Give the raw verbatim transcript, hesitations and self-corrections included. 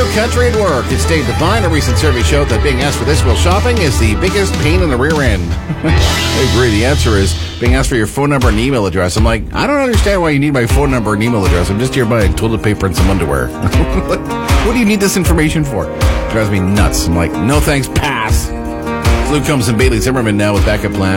Country at Work. It's Dave Devine. A recent survey showed that being asked for this while shopping is the biggest pain in the rear end. I agree. The answer is being asked for your phone number and email address. I'm like, I don't understand why you need my phone number and email address. I'm just here buying toilet paper and some underwear. What do you need this information for? It drives me nuts. I'm like, no thanks, pass. Luke Combs and Bailey Zimmerman now with Backup Plan.